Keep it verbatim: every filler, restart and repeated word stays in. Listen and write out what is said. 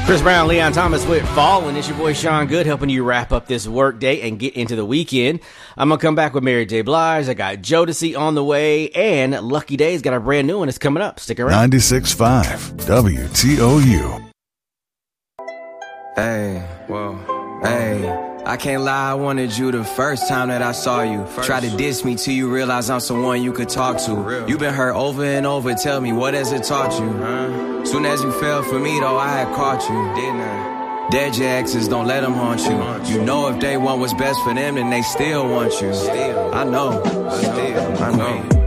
Chris Brown, Leon Thomas with Fallen. It's your boy Sean Good helping you wrap up this work day and get into the weekend. I'm going to come back with Mary J. Blige. I got Jodeci on the way, and Lucky Day's got a brand new one that's coming up. Stick around. ninety-six point five W T O U. Hey, whoa, hey. I can't lie, I wanted you the first time that I saw you. First. Try to diss me till you realize I'm someone you could talk to. You been hurt over and over, tell me, what has it taught you? Huh? Soon as you fell for me, though, I had caught you. Didn't I? Dead your exes, don't let them haunt you. You know if they want what's best for them, then they still want you. Still. I know. Still. I know.